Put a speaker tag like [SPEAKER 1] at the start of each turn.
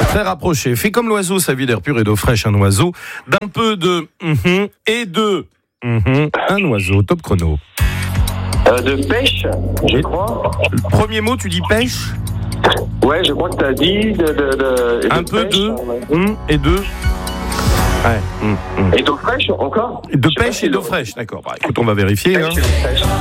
[SPEAKER 1] Très rapproché. Fait comme l'oiseau, sa vie d'air pur et d'eau fraîche, un oiseau. D'un peu de et de un oiseau. Top chrono.
[SPEAKER 2] De pêche, je crois.
[SPEAKER 1] Le premier mot, tu dis pêche.
[SPEAKER 2] Ouais, je crois que t'as dit
[SPEAKER 1] Un peu
[SPEAKER 2] pêche,
[SPEAKER 1] de et de. Ouais.
[SPEAKER 2] Et d'eau fraîche encore.
[SPEAKER 1] De pêche et d'eau fraîche, d'accord. Bah, écoute, on va vérifier.
[SPEAKER 2] Pêche et d'eau fraîche.